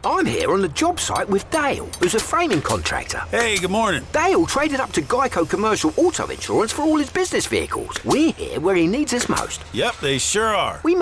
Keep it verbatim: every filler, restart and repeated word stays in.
I'm here on the job site with Dale, who's a framing contractor. Hey, good morning. Dale traded up to Geico Commercial Auto Insurance for all his business vehicles. We're here where he needs us most. Yep, they sure are. We